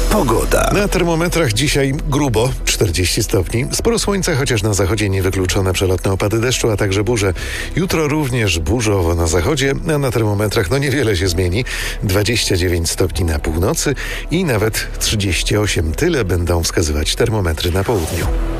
Pogoda. Na termometrach dzisiaj grubo 40 stopni. Sporo słońca, chociaż na zachodzie niewykluczone przelotne opady deszczu, a także burze. Jutro również burzowo na zachodzie, a na termometrach niewiele się zmieni. 29 stopni na północy i nawet 38. Tyle będą wskazywać termometry na południu.